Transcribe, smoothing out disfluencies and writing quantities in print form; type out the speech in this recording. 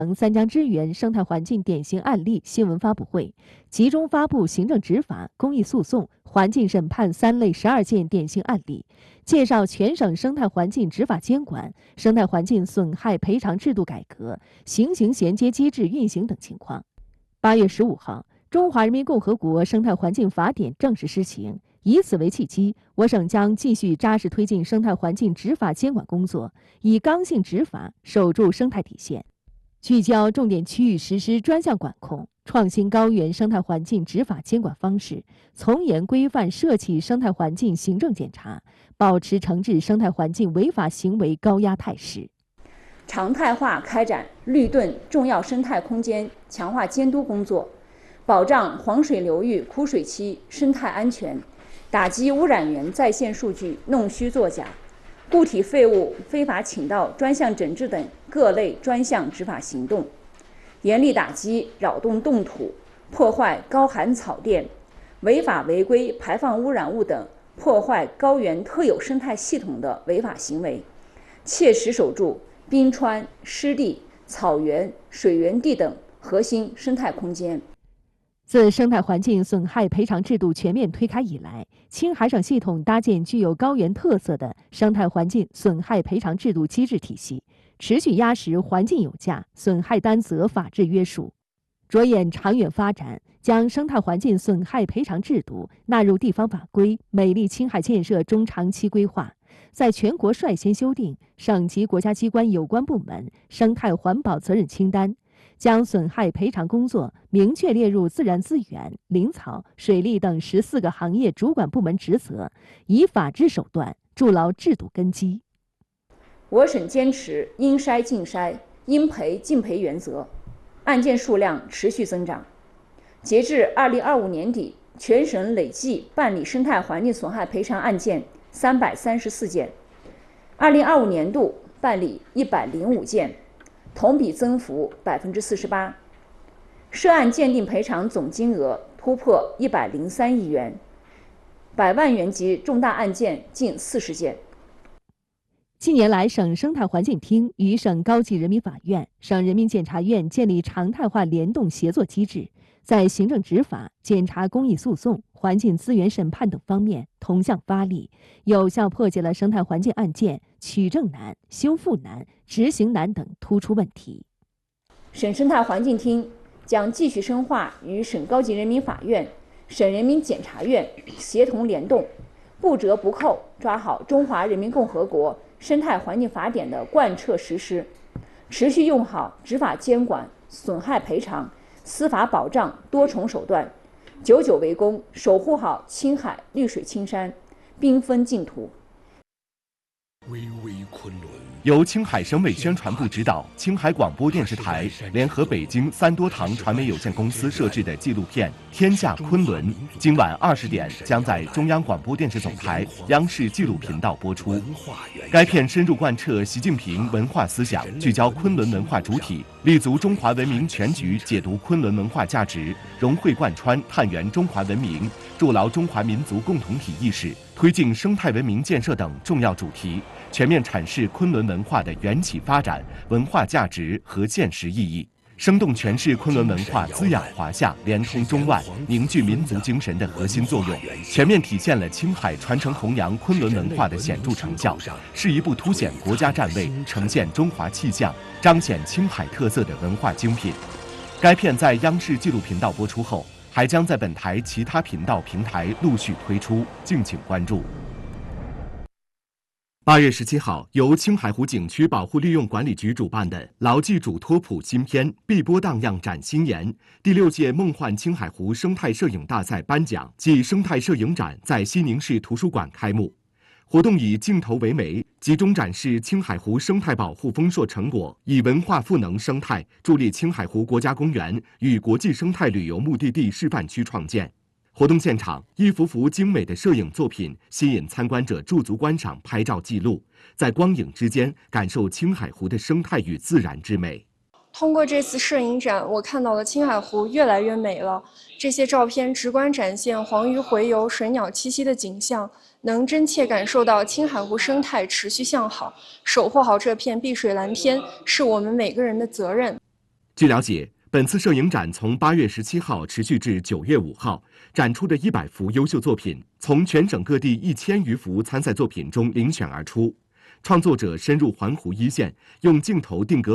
三江支援生态环境典型案例新闻发布会，集中发布行政执法、公益诉讼、环境审判3类12件典型案例，介绍全省生态环境执法监管、生态环境损害赔偿制度改革、行刑衔接机制运行等情况。8月15号，中华人民共和国生态环境法典正式施行。以此为契机，我省将继续扎实推进生态环境执法监管工作，以刚性执法守住生态底线，聚焦重点区域实施专项管控，创新高原生态环境执法监管方式，从严规范涉企生态环境行政检查，保持惩治生态环境违法行为高压态势。 常态化开展绿盾重要生态空间强化监督工作，保障黄水流域枯水期生态安全，打击污染源在线数据弄虚作假、固体废物非法倾倒专项整治等各类专项执法行动，严厉打击扰动冻土、破坏高寒草甸、违法违规排放污染物等破坏高原特有生态系统的违法行为，切实守住冰川、湿地、草原、水源地等核心生态空间。 自生态环境损害赔偿制度全面推开以来，青海省系统搭建具有高原特色的生态环境损害赔偿制度机制体系，持续压实环境有价、损害担责法治约束，着眼长远发展，将生态环境损害赔偿制度纳入地方法规、美丽青海建设中长期规划，在全国率先修订省级国家机关有关部门生态环保责任清单，将损害赔偿工作明确列入自然资源、林草、水利等14个行业主管部门职责，以法治手段筑牢制度根基。 我省坚持应筛尽筛、应赔尽赔原则，案件数量持续增长。截至2025年底，全省累计办理生态环境损害赔偿案件334件，2025年度办理105件，同比增幅48%，涉案鉴定赔偿总金额突破103亿元，100万元级重大案件近40件。 近年来，省生态环境厅与省高级人民法院、省人民检察院建立常态化联动协作机制，在行政执法、检察公益诉讼、环境资源审判等方面同向发力，有效破解了生态环境案件取证难、修复难、执行难等突出问题。 省生态环境厅将继续深化与省高级人民法院、省人民检察院协同联动，不折不扣抓好中华人民共和国生态环境法典的贯彻实施，持续用好执法监管、损害赔偿、司法保障多重手段，久久为功，守护好青海绿水青山、缤纷净土。 由青海省委宣传部指导，青海广播电视台联合北京三多堂传媒有限公司摄制的纪录片《天下昆仑》，今晚20点将在中央广播电视总台央视纪录频道播出。该片深入贯彻习近平文化思想，聚焦昆仑文化主体，立足中华文明全局，解读昆仑文化价值，融会贯穿，探源中华文明，筑牢中华民族共同体意识，推进生态文明建设等重要主题，全面阐释昆仑文化的缘起发展、文化价值和现实意义，生动诠释昆仑文化滋养华夏、连通中外、凝聚民族精神的核心作用，全面体现了青海传承弘扬昆仑文化的显著成效，是一部凸显国家站位、呈现中华气象、彰显青海特色的文化精品。该片在央视纪录频道播出后，还将在本台其他频道平台陆续推出，敬请关注。8月17号，由青海湖景区保护利用管理局主办的“牢记嘱托普”新片碧波荡漾展新颜第6届梦幻青海湖生态摄影大赛颁奖暨生态摄影展在西宁市图书馆开幕。活动以镜头为媒，集中展示青海湖生态保护丰硕成果，以文化赋能生态，助力青海湖国家公园与国际生态旅游目的地示范区创建。活动现场，一幅幅精美的摄影作品吸引参观者驻足观赏、拍照记录，在光影之间感受青海湖的生态与自然之美。 通过这次摄影展，我看到了青海湖越来越美了。这些照片直观展现黄鱼洄游、水鸟栖息的景象，能真切感受到青海湖生态持续向好。守护好这片碧水蓝天，是我们每个人的责任。 据了解，本次摄影展从8月17号持续至9月5号，展出的100幅优秀作品，从全省各地1000余幅参赛作品中遴选而出。创作者深入环湖一线，用镜头定格